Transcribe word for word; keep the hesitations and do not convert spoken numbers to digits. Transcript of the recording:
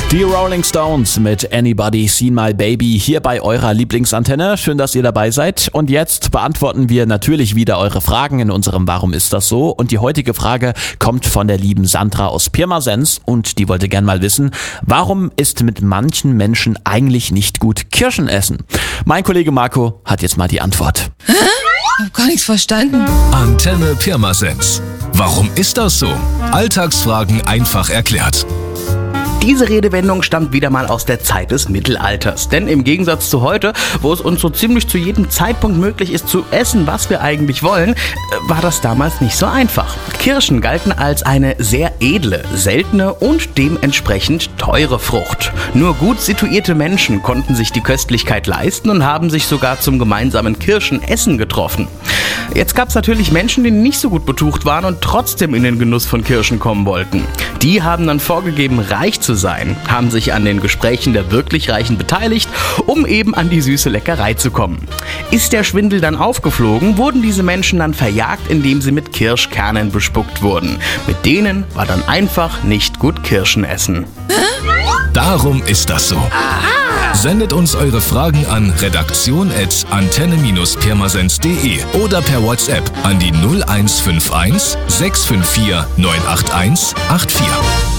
Die Rolling Stones mit Anybody Seen My Baby hier bei eurer Lieblingsantenne. Schön, dass ihr dabei seid. Und jetzt beantworten wir natürlich wieder eure Fragen in unserem Warum ist das so? Und die heutige Frage kommt von der lieben Sandra aus Pirmasens und die wollte gern mal wissen, warum ist mit manchen Menschen eigentlich nicht gut Kirschen essen? Mein Kollege Marco hat jetzt mal die Antwort. Hä? Ich hab gar nichts verstanden. Antenne Pirmasens. Warum ist das so? Alltagsfragen einfach erklärt. Diese Redewendung stammt wieder mal aus der Zeit des Mittelalters. Denn im Gegensatz zu heute, wo es uns so ziemlich zu jedem Zeitpunkt möglich ist zu essen, was wir eigentlich wollen, war das damals nicht so einfach. Kirschen galten als eine sehr edle, seltene und dementsprechend teure Frucht. Nur gut situierte Menschen konnten sich die Köstlichkeit leisten und haben sich sogar zum gemeinsamen Kirschenessen getroffen. Jetzt gab es natürlich Menschen, die nicht so gut betucht waren und trotzdem in den Genuss von Kirschen kommen wollten. Die haben dann vorgegeben, reich zu sein, haben sich an den Gesprächen der wirklich Reichen beteiligt, um eben an die süße Leckerei zu kommen. Ist der Schwindel dann aufgeflogen, wurden diese Menschen dann verjagt, indem sie mit Kirschkernen bespuckt wurden. Mit denen war dann einfach nicht gut Kirschen essen. Darum ist das so. Sendet uns eure Fragen an redaktion at antenne pirmasens punkt de oder per WhatsApp an die null eins fünf eins sechs fünf vier neun acht eins acht vier.